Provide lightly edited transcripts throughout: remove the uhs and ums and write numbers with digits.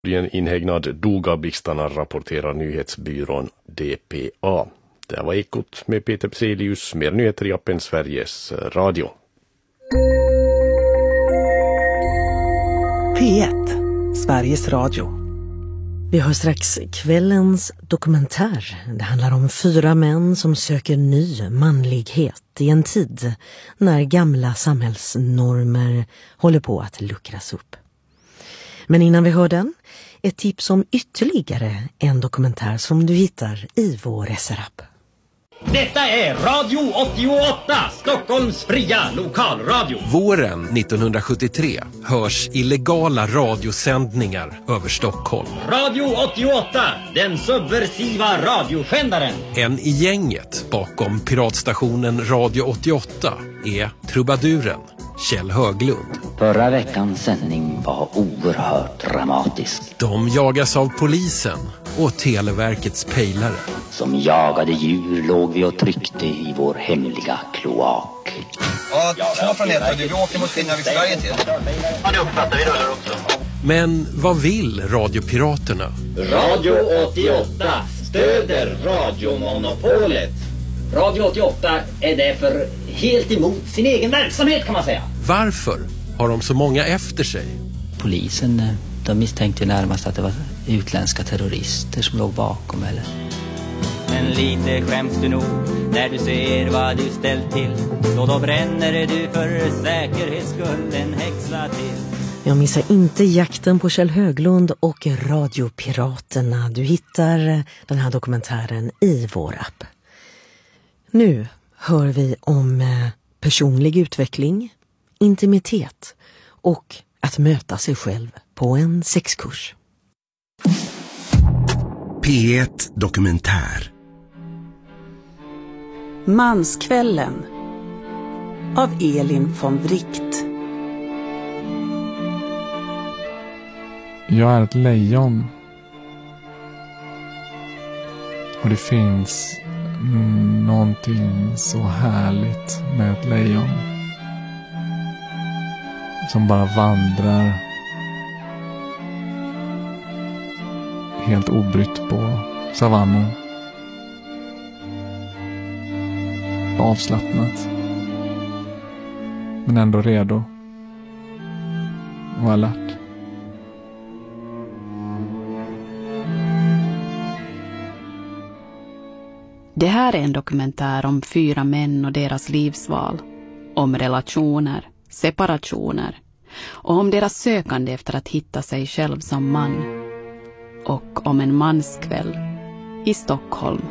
Inhägnad dog av blixtarna, rapporterar nyhetsbyrån DPA. Det var Ekot med Peter Pselius, mer nyheter i appen Sveriges Radio. P1, Sveriges Radio. Vi har strax kvällens dokumentär. Det handlar om 4 män som söker ny manlighet i en tid när gamla samhällsnormer håller på att luckras upp. Men innan vi hör den, ett tips om ytterligare en dokumentär som du hittar i vår SR-app. Detta är Radio 88, Stockholms fria lokalradio. Våren 1973 hörs illegala radiosändningar över Stockholm. Radio 88, den subversiva radioskändaren. En i gänget bakom piratstationen Radio 88 är trubaduren Kjell Höglund. Förra veckans sändning var oerhört dramatisk. De jagas av polisen och Televerkets pejlare. Som jagade djur låg vi och tryckte i vår hemliga kloak. Ja, 2 från 1. Vi åker mot Finnavik Sverige till. Ja, det uppfattar vi rullar också. Men vad vill radiopiraterna? Radio 88 stöder radiomonopolet. Radio 88 är därför helt emot sin egen verksamhet, kan man säga. Varför har de så många efter sig? Polisen, de misstänkte närmast att det var utländska terrorister som låg bakom, eller? Men lite skäms du nog när du ser vad du ställt till. Så då bränner du för säkerhets skull en häxa till. Jag missar inte jakten på Kjell Höglund och radiopiraterna. Du hittar den här dokumentären i vår app. Nu hör vi om personlig utveckling, intimitet och att möta sig själv på en sexkurs. P1 Dokumentär. Manskvällen av Elin von Wright. Jag är ett lejon. Och det finns någonting så härligt med ett lejon. Som bara vandrar helt obrytt på savannen. Avslappnat. Men ändå redo. Och alert. Det här är en dokumentär om 4 män och deras livsval. Om relationer, separationer. Och om deras sökande efter att hitta sig själv som man. Och om en manskväll i Stockholm.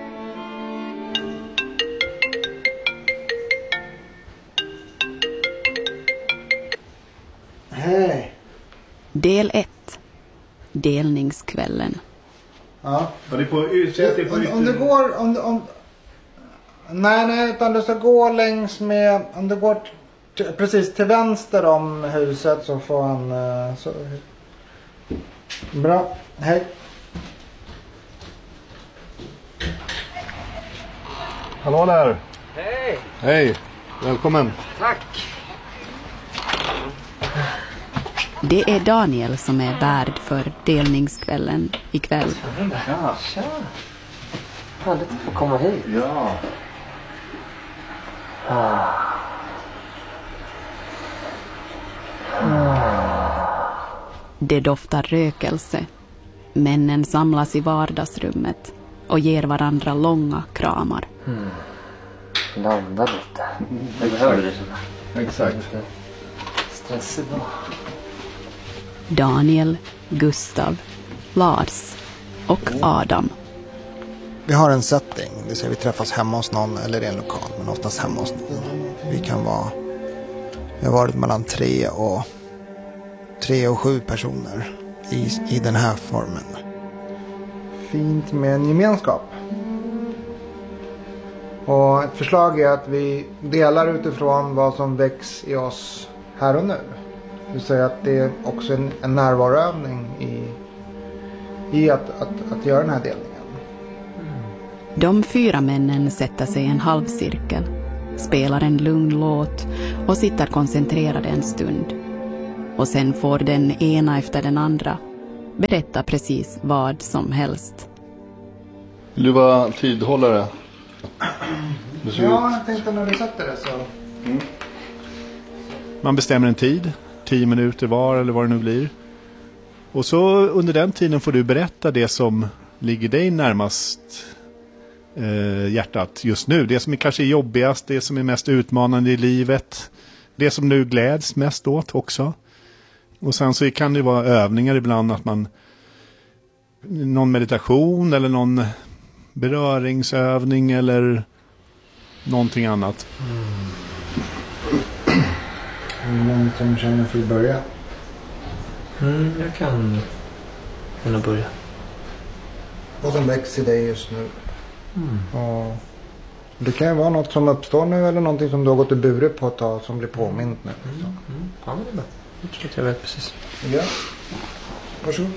Hej. Del 1. Delningskvällen. Ja. Var det på om du går nej, utan du ska gå längs med, om du går precis till vänster om huset så får han så. Bra. Hej. Hallå där. Hej. Hej. Välkommen. Tack. Det är Daniel som är värd för delningskvällen ikväll. Ja, tja. Härligt att få komma hit. Ja. Det doftar rökelse. Männen samlas i vardagsrummet och ger varandra långa kramar. Landa lite. Jag behöver det. Exakt. Stressig då. Daniel, Gustav, Lars och Adam. Vi har en setting, det vill säga vi träffas hemma hos någon eller i en lokal, men oftast hemma hos någon. Vi har varit mellan 3 och 7 personer i den här formen. Fint med en gemenskap. Och ett förslag är att vi delar utifrån vad som väcks i oss här och nu. Det vill säga att det är också en närvaroövning i att göra den här delningen. De 4 männen sätter sig i en halvcirkel, spelar en lugn låt och sitter koncentrerade en stund. Och sen får den ena efter den andra berätta precis vad som helst. Vill du vara tidhållare? Ja, jag tänkte när du sätter det så... Man bestämmer en tid, 10 minuter var eller vad det nu blir. Och så under den tiden får du berätta det som ligger dig närmast hjärtat just nu. Det som är kanske jobbigast, det som är mest utmanande i livet. Det som du gläds mest åt också. Och sen så kan det vara övningar ibland att man... Någon meditation eller någon beröringsövning eller någonting annat. Någon som känner för att börja? Jag kan börja. Vad som växer i dig just nu. Och det kan ju vara något som uppstår nu eller någonting som du har gått i buret på ett tag som blir påmint nu. Ja, men det är bra. Jag tror att jag vet precis. Ja. Varsågod.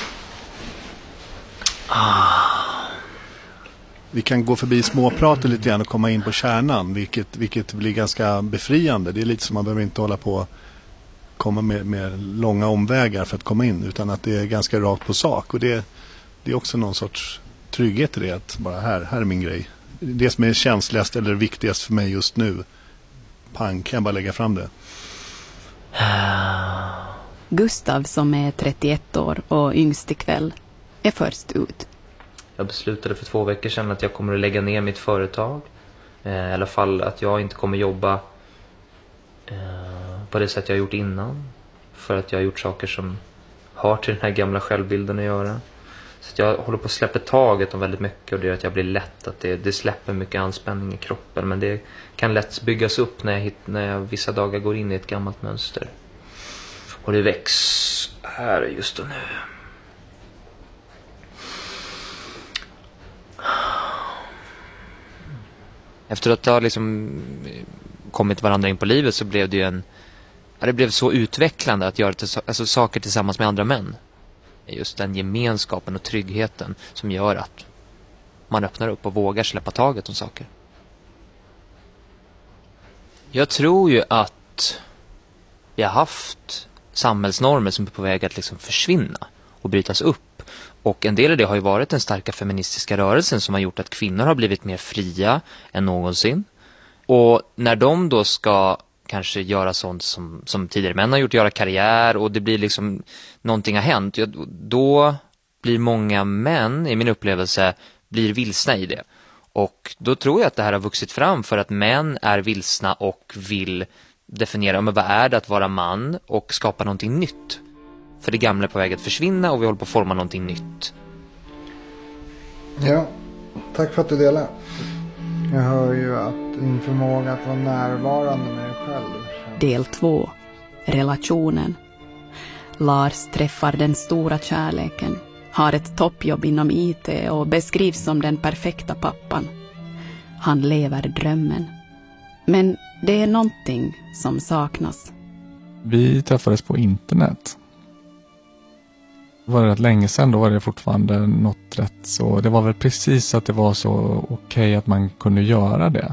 Vi kan gå förbi småpraten lite grann och komma in på kärnan, vilket blir ganska befriande. Det är lite som man behöver inte hålla på komma med långa omvägar för att komma in, utan att det är ganska rakt på sak. Och det är också någon sorts trygghet i det, att bara här är min grej. Det som är känsligast eller viktigast för mig just nu, pang, kan jag bara lägga fram det. Gustav, som är 31 år och yngst ikväll, är först ut. Jag beslutade för 2 veckor sedan att jag kommer att lägga ner mitt företag. I alla fall att jag inte kommer jobba på det sätt jag har gjort innan. För att jag har gjort saker som har till den här gamla självbilden att göra. Så att jag håller på att släppa taget om väldigt mycket, och det gör att jag blir lätt. Att det släpper mycket anspänning i kroppen. Men det kan lätt byggas upp när jag vissa dagar går in i ett gammalt mönster. Och det väcks här just och nu. Efter att ha liksom kommit varandra in på livet så blev det ju det blev så utvecklande att göra saker tillsammans med andra män. Just den gemenskapen och tryggheten som gör att man öppnar upp och vågar släppa taget om saker. Jag tror ju att vi har haft samhällsnormer som är på väg att liksom försvinna och brytas upp. Och en del av det har ju varit den starka feministiska rörelsen som har gjort att kvinnor har blivit mer fria än någonsin. Och när de då ska kanske göra sånt som tidigare män har gjort, göra karriär, och det blir liksom någonting har hänt, då blir många män, i min upplevelse, blir vilsna i det. Och då tror jag att det här har vuxit fram för att män är vilsna och vill definiera vad är det att vara man och skapa någonting nytt. För det gamla är på väg att försvinna och vi håller på att forma någonting nytt. Ja, tack för att du delar. Jag hör ju att din förmåga att vara närvarande med dig själv. Del 2. Relationen. Lars träffar den stora kärleken, har ett toppjobb inom IT och beskrivs som den perfekta pappan. Han lever drömmen. Men det är någonting som saknas. Vi träffades på internet. Det var rätt länge sedan, då var det fortfarande något rätt så. Det var väl precis att det var så okej att man kunde göra det.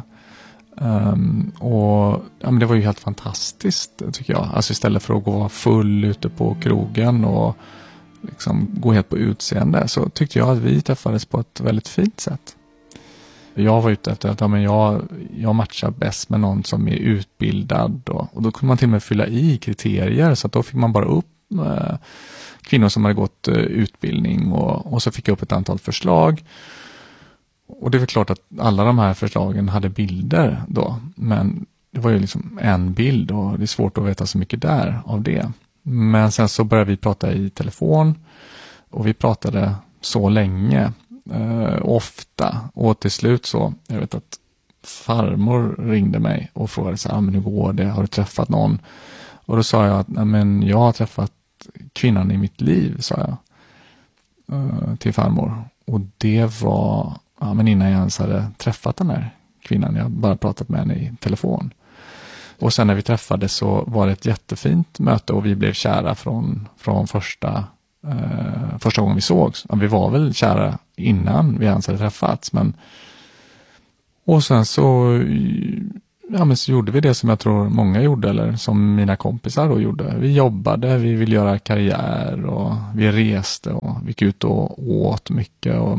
Och ja, men det var ju helt fantastiskt, tycker jag. Alltså istället för att gå full ute på krogen och liksom gå helt på utseende, så tyckte jag att vi träffades på ett väldigt fint sätt. Jag var ute efter att jag matchar bäst med någon som är utbildad. Och då kunde man till och med fylla i kriterier, så att då fick man bara upp kvinnor som hade gått utbildning, och så fick jag upp ett antal förslag. Och det är väl klart att alla de här förslagen hade bilder då, men det var ju liksom en bild och det är svårt att veta så mycket där av det. Men sen så började vi prata i telefon, och vi pratade så länge, ofta, och till slut så, jag vet att farmor ringde mig och frågade så här, men hur går det, har du träffat någon? Och då sa jag att men jag har träffat kvinnan i mitt liv, sa jag till farmor. Och det var men innan jag ens hade träffat den här kvinnan. Jag bara pratat med henne i telefon. Och sen när vi träffades så var det ett jättefint möte, och vi blev kära från första gången vi sågs. Vi var väl kära innan vi ens hade träffats. Och sen så så gjorde vi det som jag tror många gjorde, eller som mina kompisar då gjorde. Vi jobbade, vi ville göra karriär och vi reste och vi gick ut och åt mycket och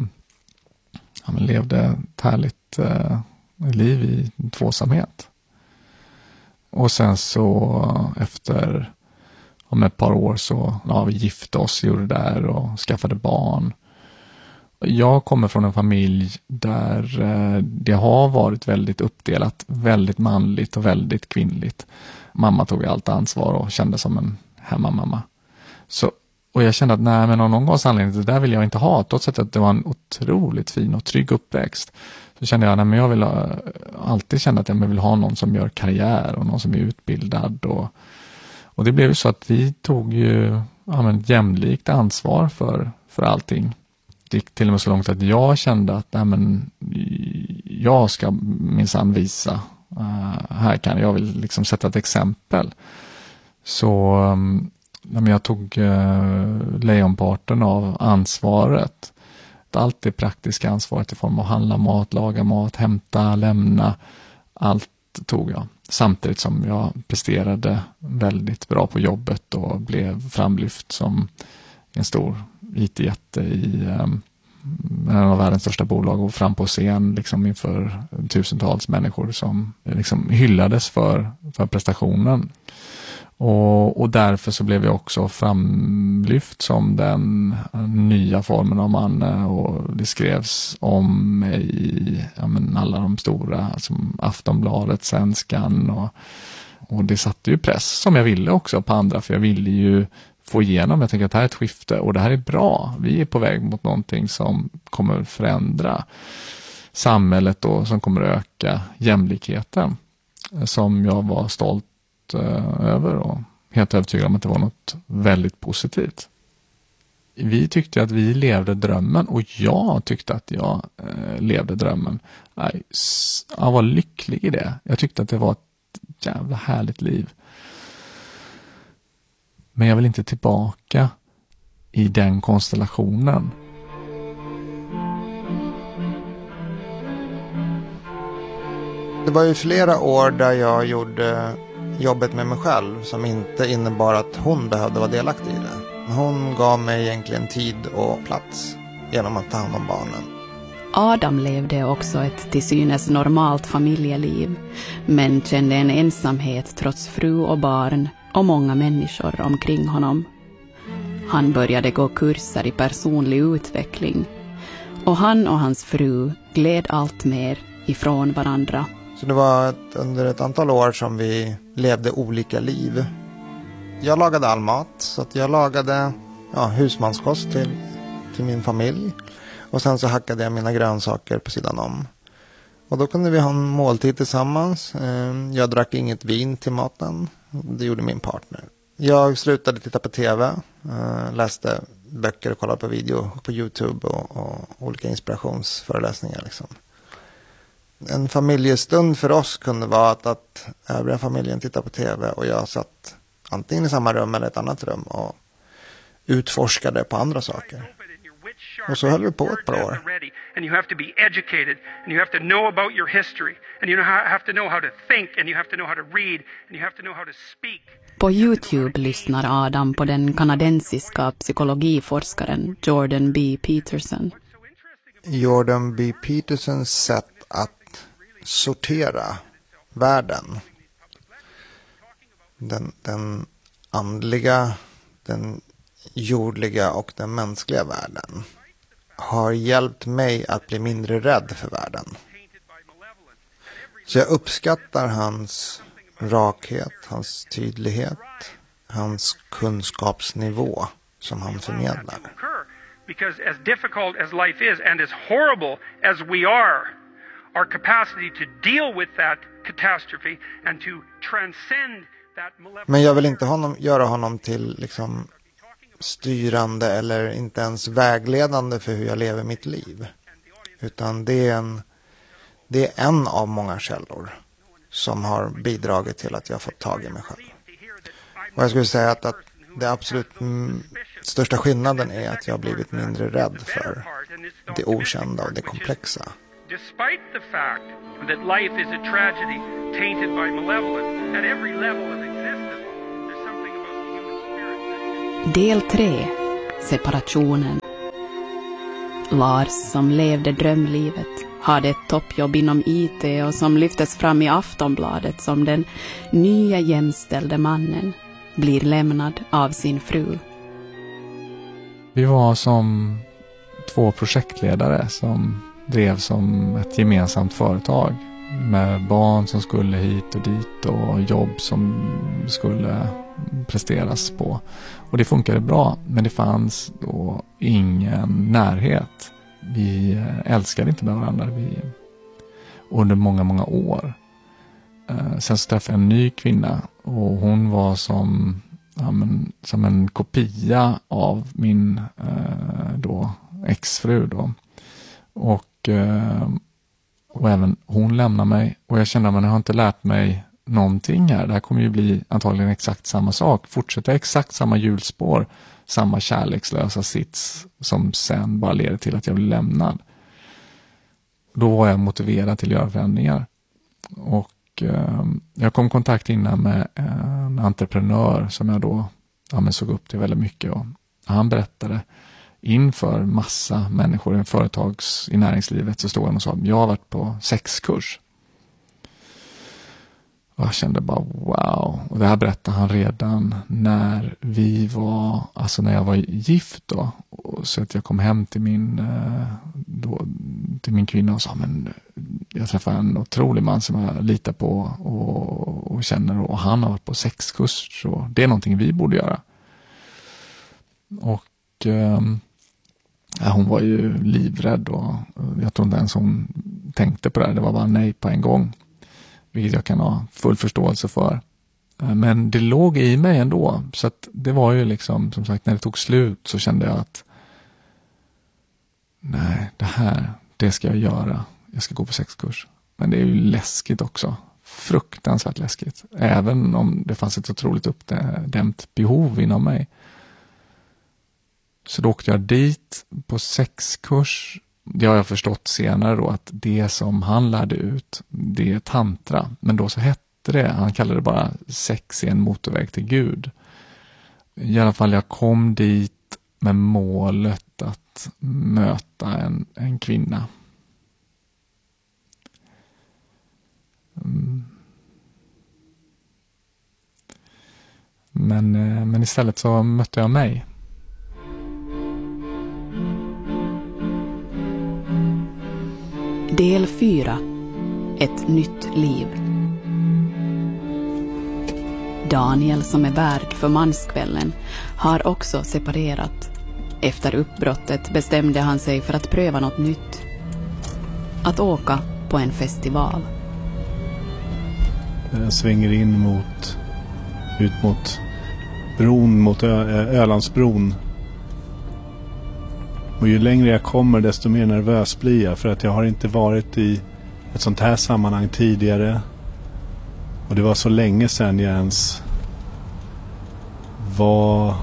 levde ett härligt liv i tvåsamhet. Och sen så efter om ett par år så vi gifte oss, gjorde det där och skaffade barn. Jag kommer från en familj där det har varit väldigt uppdelat, väldigt manligt och väldigt kvinnligt. Mamma tog allt ansvar och kände som en hemmamamma. Och jag kände att av någon gångs anledning, det där vill jag inte ha. Trots att det var en otroligt fin och trygg uppväxt. Så kände jag, jag vill alltid känna att jag vill ha någon som gör karriär och någon som är utbildad. Och det blev ju så att vi tog ju jämlikt ansvar för allting. Det gick till och med så långt att jag kände att jag ska minsann visa. Här jag vill liksom sätta ett exempel. Så jag tog lejonparten av ansvaret. Allt det praktiska ansvaret i form av handla mat, laga mat, hämta, lämna. Allt tog jag. Samtidigt som jag presterade väldigt bra på jobbet och blev framlyft som en stor IT-jätte i en av världens största bolag och fram på scen liksom inför tusentals människor som liksom hyllades för prestationen. Och därför så blev jag också framlyft som den nya formen av man, och det skrevs om mig i alla de stora som Aftonbladet, Svenskan och det satte ju press som jag ville också på andra, för jag ville ju få igenom, jag tänker att det här är ett skifte och det här är bra, vi är på väg mot någonting som kommer förändra samhället och som kommer öka jämlikheten, som jag var stolt över och helt övertygad om att det var något väldigt positivt. Vi tyckte att vi levde drömmen och jag tyckte att jag levde drömmen. Jag var lycklig i det. Jag tyckte att det var ett jävla härligt liv. Men jag vill inte tillbaka i den konstellationen. Det var ju flera år där jag gjorde jobbet med mig själv som inte innebar att hon behövde vara delaktig i det. Hon gav mig egentligen tid och plats genom att ta hand om barnen. Adam levde också ett till synes normalt familjeliv, men kände en ensamhet trots fru och barn och många människor omkring honom. Han började gå kurser i personlig utveckling och han och hans fru gled allt mer ifrån varandra. Så det var under ett antal år som vi levde olika liv. Jag lagade all mat, så att jag lagade husmanskost till min familj. Och sen så hackade jag mina grönsaker på sidan om. Och då kunde vi ha en måltid tillsammans. Jag drack inget vin till maten. Det gjorde min partner. Jag slutade titta på tv. Läste böcker och kollade på video på YouTube och olika inspirationsföreläsningar liksom. En familjestund för oss kunde vara att övriga familjen tittar på tv och jag satt antingen i samma rum eller ett annat rum och utforskade på andra saker. Och så höll vi på ett par år. And you have to be educated and you have to know about your history and you have to know how to think and you have to know how to read and you have to know how to speak. På YouTube lyssnar Adam på den kanadensiska psykologiforskaren Jordan B. Peterson. Jordan B. Petersons sätt att sortera världen. Den andliga, den jordliga och den mänskliga världen har hjälpt mig att bli mindre rädd för världen. Så jag uppskattar hans rakhet, hans tydlighet, hans kunskapsnivå som han förmedlar. Because as difficult as life is and as horrible as we are, our capacity to deal with that catastrophe and to transcend that malevolence. Men jag vill inte göra honom till liksom styrande eller inte ens vägledande för hur jag lever mitt liv. Utan det är en av många källor som har bidragit till att jag fått tag i mig själv. Och jag skulle säga att det absolut största skillnaden är att jag har blivit mindre rädd för det okända och det komplexa. despite the fact that life is a tragedy tainted by malevolence at every level of existence, there's something about the human spirit. Del 3. Separationen. Lars, som levde drömlivet, hade ett toppjobb inom IT och som lyftes fram i Aftonbladet som den nya jämställde mannen, blir lämnad av sin fru. Vi var som 2 projektledare som drev som ett gemensamt företag med barn som skulle hit och dit och jobb som skulle presteras på. Och det funkade bra, men det fanns då ingen närhet. Vi älskade inte med varandra under många, många år. Sen så träffade jag en ny kvinna och hon var som en kopia av min då exfru då. Och även hon lämnade mig och jag kände att jag har inte lärt mig någonting här. Det här kommer ju bli antagligen exakt samma sak. Fortsätta exakt samma hjulspår, samma kärlekslösa sits som sen bara leder till att jag blir lämnad. Då var jag motiverad till att göra förändringar. Och jag kom i kontakt innan med en entreprenör som jag då såg upp till väldigt mycket. Och han berättade inför massa människor i näringslivet så stod han och sa jag har varit på sexkurs. Och jag kände bara wow. Och det här berättade han redan när jag var gift då. Så att jag kom hem till min kvinna och sa men jag träffade en otrolig man som jag litar på och känner och han har varit på sexkurs så det är någonting vi borde göra. Och hon var ju livrädd och jag tror inte ens hon tänkte på det. Det var bara nej på en gång. Vilket jag kan ha full förståelse för. Men det låg i mig ändå. Så att det var ju liksom, som sagt, när det tog slut så kände jag att nej, det ska jag göra. Jag ska gå på sexkurs. Men det är ju läskigt också. Fruktansvärt läskigt. Även om det fanns ett otroligt uppdämt behov inom mig. Så då åkte jag dit på sexkurs. Det har jag förstått senare då att det som han lärde ut, det är tantra. Men då så hette det, han kallade det bara sex i en motorväg till Gud. I alla fall jag kom dit med målet att möta en kvinna. Men istället så mötte jag mig. Del 4. Ett nytt liv. Daniel, som är värd för manskvällen, har också separerat. Efter uppbrottet bestämde han sig för att pröva något nytt. Att åka på en festival. Jag svänger in ut mot bron, mot Ölandsbron. Och ju längre jag kommer desto mer nervös blir jag för att jag har inte varit i ett sånt här sammanhang tidigare. Och det var så länge sedan jag ens var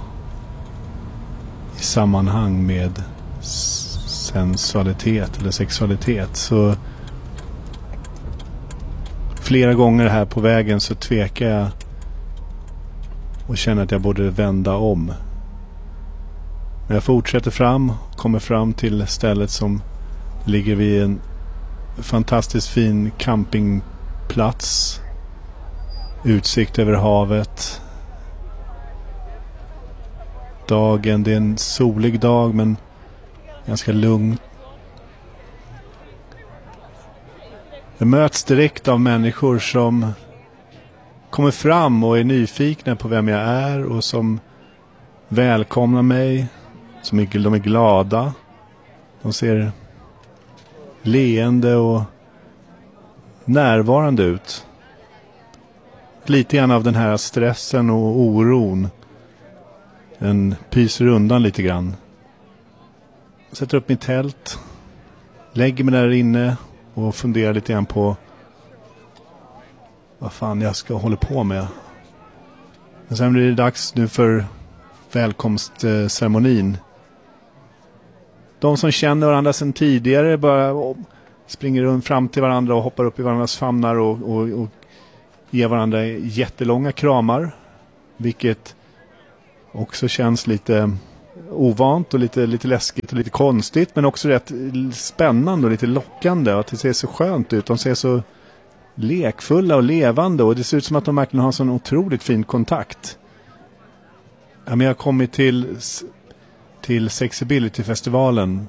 i sammanhang med sensualitet eller sexualitet. Så flera gånger här på vägen så tvekar jag och känner att jag borde vända om. Men jag fortsätter fram, kommer fram till stället som ligger vid en fantastiskt fin campingplats. Utsikt över havet. Dagen, det är en solig dag men ganska lugn. Jag möts direkt av människor som kommer fram och är nyfikna på vem jag är och som välkomnar mig. De är glada. De ser leende och närvarande ut. Lite grann av den här stressen och oron. Den pyser undan lite grann. Jag sätter upp mitt tält. Lägger mig där inne och funderar lite grann på vad fan jag ska hålla på med. Men sen blir det dags nu för välkomstceremonin. De som känner varandra sedan tidigare bara springer runt fram till varandra och hoppar upp i varandras famnar och ger varandra jättelånga kramar. Vilket också känns lite ovant och lite läskigt och lite konstigt, men också rätt spännande och lite lockande. Att det ser så skönt ut. De ser så lekfulla och levande och det ser ut som att de verkligen har en sån otroligt fin kontakt. Ja, men jag har kommit till Sexability-festivalen.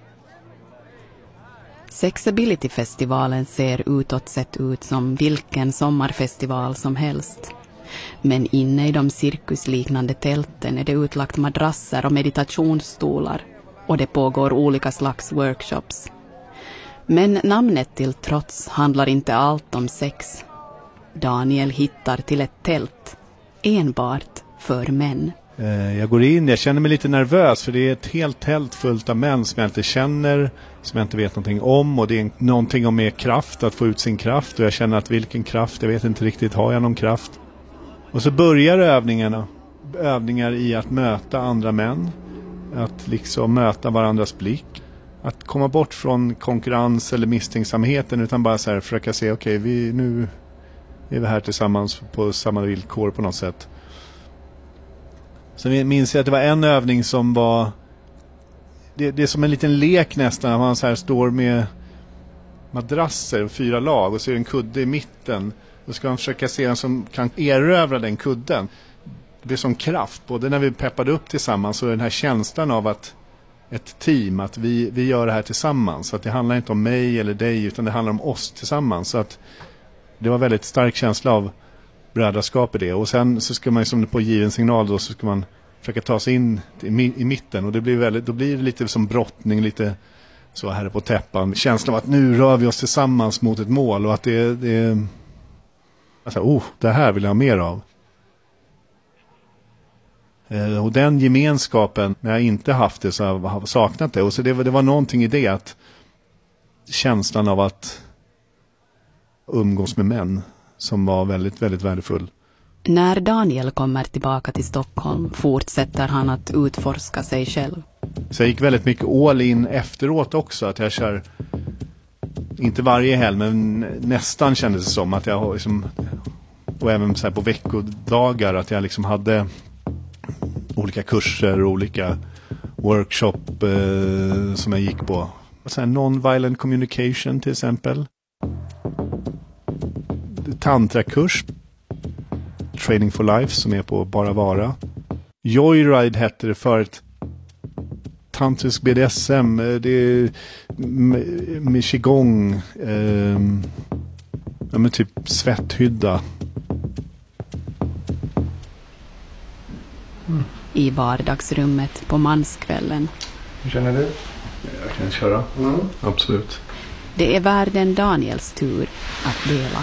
Sexability-festivalen ser utåt sett ut som vilken sommarfestival som helst. Men inne i de cirkusliknande tälten är det utlagt madrasser och meditationsstolar och det pågår olika slags workshops. Men namnet till trots handlar inte allt om sex. Daniel hittar till ett tält enbart för män. Jag går in, jag känner mig lite nervös för det är ett helt tält fullt av män som jag inte känner, som jag inte vet någonting om, och det är någonting om mer kraft, att få ut sin kraft, och jag känner att vilken kraft, jag vet inte riktigt, har jag någon kraft? Och så börjar övningar i att möta andra män, att liksom möta varandras blick, att komma bort från konkurrens eller misstänksamheten, utan bara så här försöka se, okej, nu är vi här tillsammans på samma villkor på något sätt. Sen minns jag att det var en övning som var det är som en liten lek nästan. Man så här står med madrasser och 4 lag och så är det en kudde i mitten. Då ska man försöka se vem som kan erövra den kudden. Det är som kraft, både när vi peppade upp tillsammans och den här känslan av att ett team, att vi gör det här tillsammans. Så att det handlar inte om mig eller dig, utan det handlar om oss tillsammans. Så att det var väldigt stark känsla av brödraskap i det. Och sen så ska man, som på given signal då, så ska man försöka ta sig in i mitten. Och det blir då blir det lite som brottning, lite så här på täppan. Känslan av att nu rör vi oss tillsammans mot ett mål, och att det alltså, det här vill jag ha mer av. Och den gemenskapen, när jag inte haft det så har jag saknat det. Och så det var någonting i det, att känslan av att umgås med män, som var väldigt, väldigt värdefull. När Daniel kommer tillbaka till Stockholm fortsätter han att utforska sig själv. Så jag gick väldigt mycket all in efteråt också, att jag kör, inte varje helg, men nästan kändes det som att jag liksom, och även så här på veckodagar, att jag liksom hade olika kurser och olika workshop som jag gick på. Så här non-violent communication till exempel. Tantrakurs. Training for Life som är på Bara Vara. Joyride hette det förut. Tantrisk BDSM. Det är med qigong. Men typ svetthydda. I vardagsrummet på manskvällen. Hur känner du? Jag kan köra. Absolut. Det är värden Daniels tur att dela.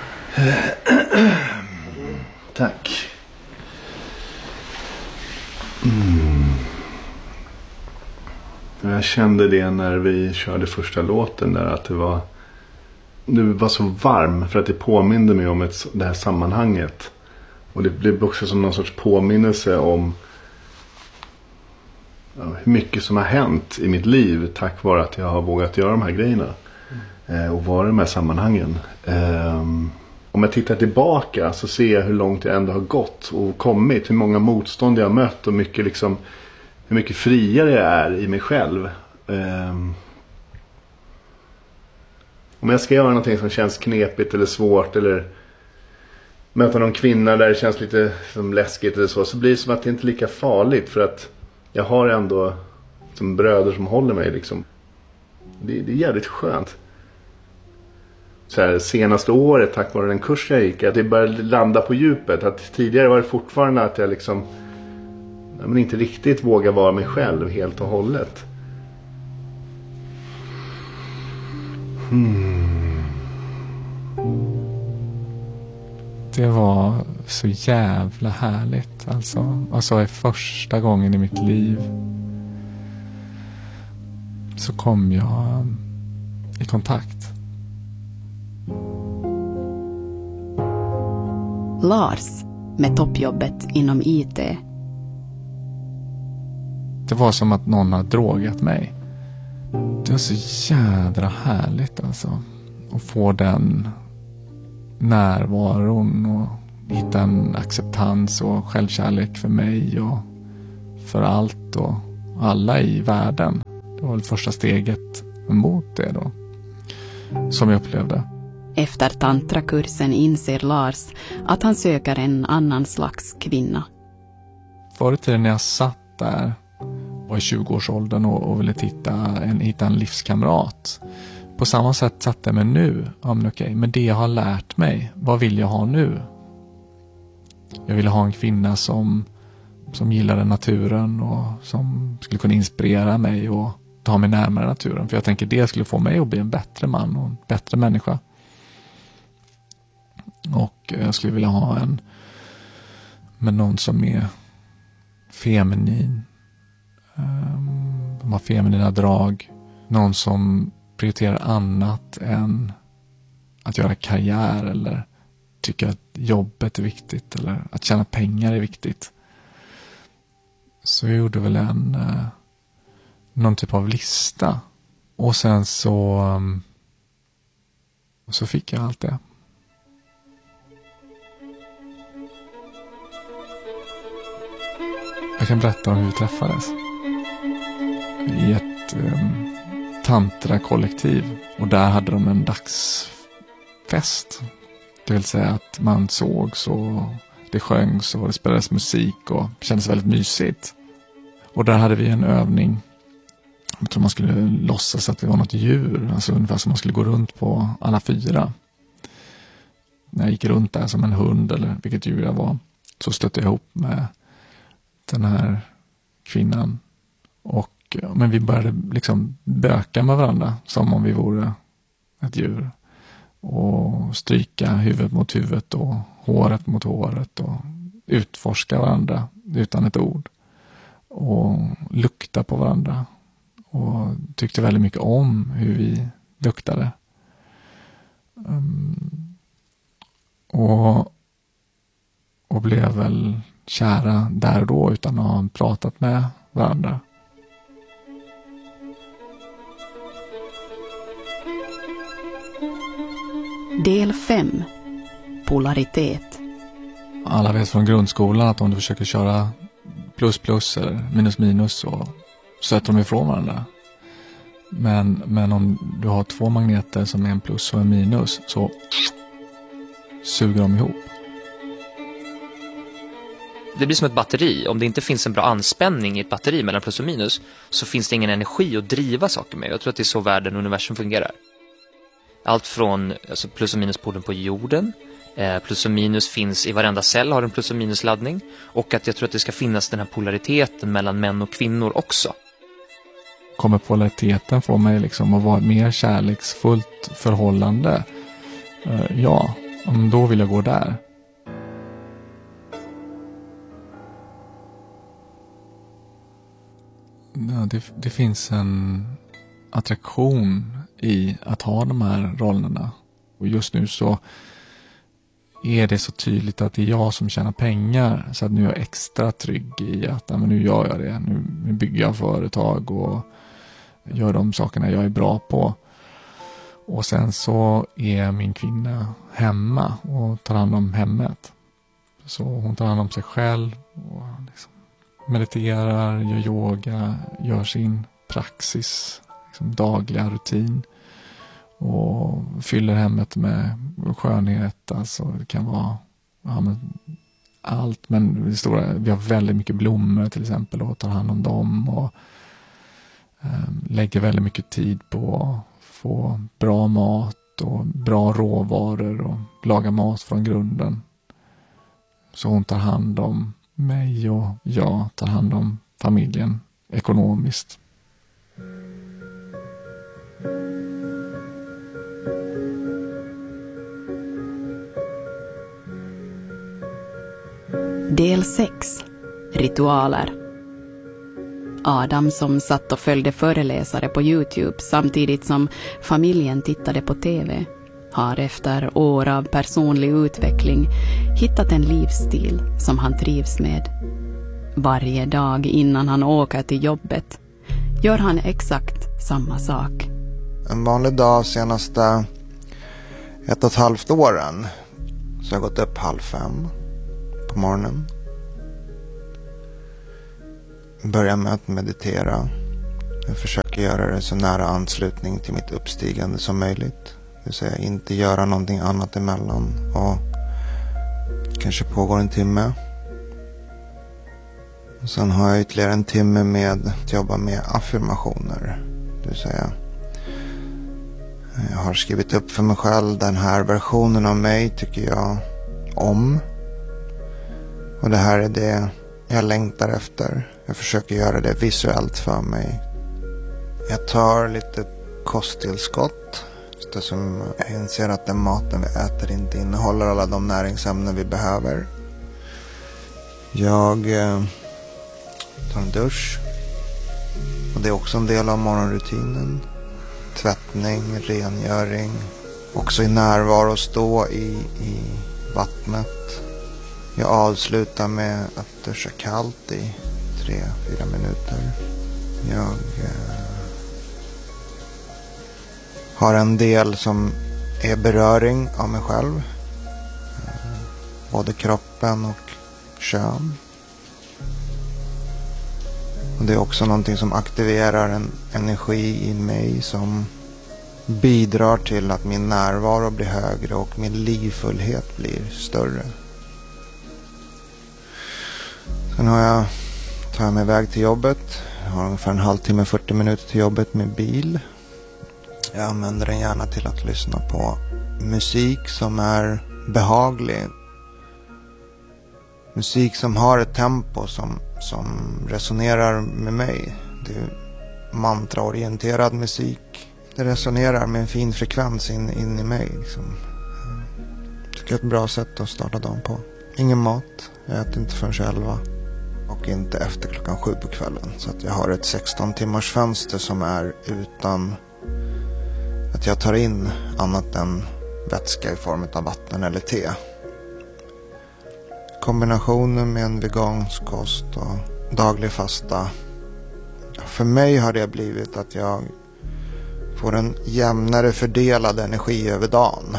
Tack. Jag kände det när vi körde första låten där, att det var så varm, för att det påminde mig om det här sammanhanget. Och det blev också som någon sorts påminnelse om hur mycket som har hänt i mitt liv tack vare att jag har vågat göra de här grejerna och vara i de här sammanhangen. Om jag tittar tillbaka så ser jag hur långt jag ändå har gått och kommit, hur många motstånd jag har mött och mycket liksom, hur mycket friare jag är i mig själv. Om jag ska göra någonting som känns knepigt eller svårt, eller möta någon kvinna där det känns lite som läskigt eller så blir det som att det inte är lika farligt, för att jag har ändå som bröder som håller mig liksom. Det är jävligt skönt. Så här, senaste året tack vare den kurs jag gick, att det började landa på djupet. Att tidigare var det fortfarande att jag liksom men inte riktigt vågar vara mig själv helt och hållet. Det var så jävla härligt. Alltså i första gången i mitt liv så kom jag i kontakt. Lars med toppjobbet inom IT. Det var som att någon har drogat mig. Det var så jädra härligt alltså. Att få den närvaron och hitta en acceptans och självkärlek för mig och för allt och alla i världen. Det var väl första steget mot det då, som jag upplevde. Efter tantrakursen inser Lars att han söker en annan slags kvinna. Förr i tiden när jag satt där, var i 20-årsåldern och ville hitta en livskamrat. På samma sätt satt jag mig nu. Ja, men okej, men det jag har lärt mig, vad vill jag ha nu? Jag ville ha en kvinna som gillade naturen och som skulle kunna inspirera mig och ta mig närmare naturen. För jag tänker det skulle få mig att bli en bättre man och en bättre människa. Och jag skulle vilja ha någon som är feminin. De har feminina drag. Någon som prioriterar annat än att göra karriär eller tycker att jobbet är viktigt eller att tjäna pengar är viktigt. Så jag gjorde väl någon typ av lista. Och sen så fick jag allt det. Jag kan berätta om hur vi träffades. I ett tantra-kollektiv. Och där hade de en dagsfest. Det vill säga att man sågs och det sjöngs och det spelades musik och det kändes väldigt mysigt. Och där hade vi en övning. Jag tror man skulle låtsas att det var något djur. Alltså ungefär som man skulle gå runt på alla fyra. När jag gick runt där som en hund eller vilket djur jag var. Så stötte jag ihop med den här kvinnan. Men vi började liksom böka med varandra som om vi vore ett djur. Och stryka huvudet mot huvudet och håret mot håret och utforska varandra utan ett ord. Och lukta på varandra. Och tyckte väldigt mycket om hur vi luktade. Och blev väl kära där och då utan att ha pratat med varandra. Del 5. Polaritet. Alla vet från grundskolan att om du försöker köra plus eller minus så sätter de ifrån varandra. Men om du har två magneter som är en plus och en minus så suger de ihop. Det blir som ett batteri. Om det inte finns en bra anspänning i ett batteri mellan plus och minus så finns det ingen energi att driva saker med. Jag tror att det är så världen och universum fungerar. Allt från plus- och minuspolen på jorden. Plus och minus finns i varenda cell, har en plus- och minusladdning. Och att jag tror att det ska finnas den här polariteten mellan män och kvinnor också. Kommer polariteten få mig liksom att vara ett mer kärleksfullt förhållande? Ja, då vill jag gå där. Ja, det finns en attraktion i att ha de här rollerna. Och just nu så är det så tydligt att det är jag som tjänar pengar. Så att nu är jag extra trygg i att men nu gör jag det. Nu bygger jag företag och gör de sakerna jag är bra på. Och sen så är min kvinna hemma och tar hand om hemmet. Så hon tar hand om sig själv och liksom mediterar, gör yoga, gör sin praxis, liksom dagliga rutin. Och fyller hemmet med skönhet. Alltså det kan vara allt. Men det stora, vi har väldigt mycket blommor till exempel och tar hand om dem. Och lägger väldigt mycket tid på att få bra mat och bra råvaror och laga mat från grunden. Så hon tar hand om mig och jag tar hand om familjen ekonomiskt. Del 6. Ritualer. Adam, som satt och följde föreläsare på YouTube samtidigt som familjen tittade på TV, har efter år av personlig utveckling hittat en livsstil som han trivs med. Varje dag innan han åker till jobbet gör han exakt samma sak. En vanlig dag senaste 1,5 åren så har jag gått upp 4:30 på morgonen. Börjar med att meditera. Jag försöker göra det så nära anslutning till mitt uppstigande som möjligt. Det vill säga inte göra någonting annat emellan. Och kanske pågår 1 timme. Och sen har jag ytterligare 1 timme med att jobba med affirmationer. Det vill säga jag har skrivit upp för mig själv, den här versionen av mig tycker jag om. Och det här är det jag längtar efter. Jag försöker göra det visuellt för mig. Jag tar lite kosttillskott. Eftersom jag inser att den maten vi äter inte innehåller alla de näringsämnen vi behöver. Jag tar en dusch. Och det är också en del av morgonrutinen. Tvättning, rengöring. Också i närvaro stå i vattnet. Jag avslutar med att duscha kallt i 3-4 minuter. Jag har en del som är beröring av mig själv. Både kroppen och kön. Och det är också någonting som aktiverar en energi i mig som bidrar till att min närvaro blir högre och min livfullhet blir större. Sen tar jag mig iväg till jobbet. Jag har ungefär 1/2 timme, 40 minuter till jobbet med bil. Jag använder den gärna till att lyssna på musik som är behaglig. Musik som har ett tempo som resonerar med mig. Det är mantraorienterad musik. Det resonerar med en fin frekvens in i mig. Liksom. Jag tycker det är ett bra sätt att starta dagen på. Ingen mat. Jag äter inte förrän 11. Och inte efter 7 på kvällen. Så att jag har ett 16 timmars fönster som är utan att jag tar in annat än vätska i form av vatten eller te. Kombinationen med en vegansk kost och daglig fasta. För mig har det blivit att jag får en jämnare fördelad energi över dagen.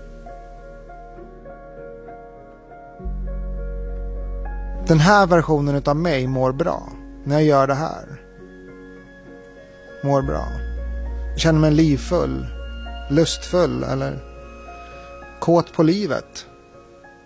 Den här versionen av mig mår bra när jag gör det här. Mår bra. Känner mig livfull, lustfull eller kåt på livet.